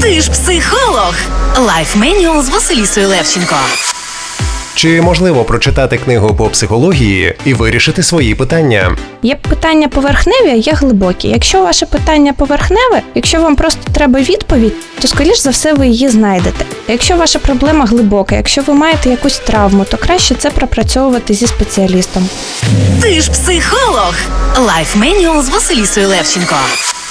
Ти ж психолог. Life Manual з Василісою Левченко. Чи можливо прочитати книгу по психології і вирішити свої питання? Є питання поверхневі, а є глибокі. Якщо ваше питання поверхневе, якщо вам просто треба відповідь, то, скоріш за все, ви її знайдете. А якщо ваша проблема глибока, якщо ви маєте якусь травму, то краще це пропрацьовувати зі спеціалістом. Ти ж психолог. Life Manual з Василісою Левченко.